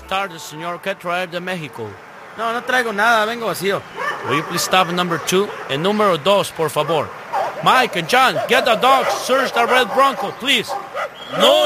tardes, señor. ¿Qué trae de México? No traigo nada, vengo vacío. Will you please stop number 2? And número 2, por favor. Mike and John, get the dogs. Search the red Bronco, please. No